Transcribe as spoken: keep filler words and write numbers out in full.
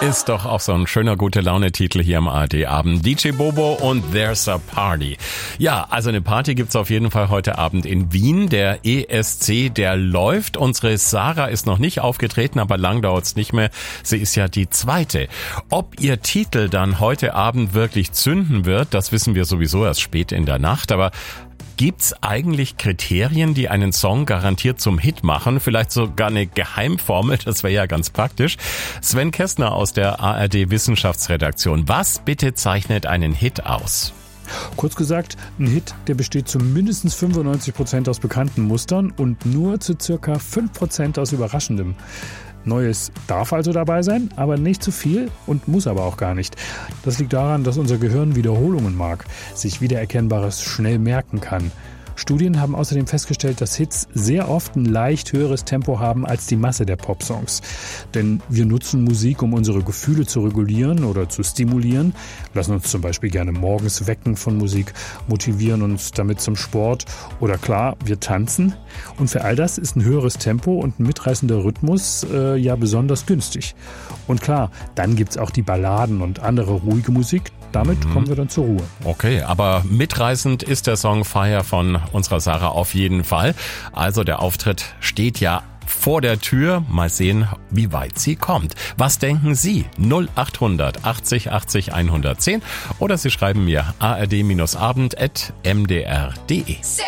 Ist doch auch so ein schöner Gute-Laune-Titel hier am A R D-Abend. D J Bobo und There's a Party. Ja, also eine Party gibt's auf jeden Fall heute Abend in Wien. Der E S C, der läuft. Unsere Sarah ist noch nicht aufgetreten, aber lang dauert's nicht mehr. Sie ist ja die zweite. Ob ihr Titel dann heute Abend wirklich zünden wird, das wissen wir sowieso erst spät in der Nacht. Aber gibt's eigentlich Kriterien, die einen Song garantiert zum Hit machen? Vielleicht sogar eine Geheimformel, das wäre ja ganz praktisch. Sven Kästner aus der A R D-Wissenschaftsredaktion. Was bitte zeichnet einen Hit aus? Kurz gesagt, ein Hit, der besteht zu mindestens fünfundneunzig Prozent aus bekannten Mustern und nur zu circa fünf Prozent aus Überraschendem. Neues darf also dabei sein, aber nicht zu viel und muss aber auch gar nicht. Das liegt daran, dass unser Gehirn Wiederholungen mag, sich Wiedererkennbares schnell merken kann. Studien haben außerdem festgestellt, dass Hits sehr oft ein leicht höheres Tempo haben als die Masse der Popsongs. Denn wir nutzen Musik, um unsere Gefühle zu regulieren oder zu stimulieren, lassen uns zum Beispiel gerne morgens wecken von Musik, motivieren uns damit zum Sport oder klar, wir tanzen. Und für all das ist ein höheres Tempo und ein mitreißender Rhythmus äh, ja besonders günstig. Und klar, dann gibt's auch die Balladen und andere ruhige Musik. Damit mhm. kommen wir dann zur Ruhe. Okay, aber mitreißend ist der Song Fire von unserer Sarah auf jeden Fall. Also der Auftritt steht ja vor der Tür. Mal sehen, wie weit sie kommt. Was denken Sie? null acht hundert achtzig achtzig hundertzehn oder Sie schreiben mir a r d abend at m d r punkt d e.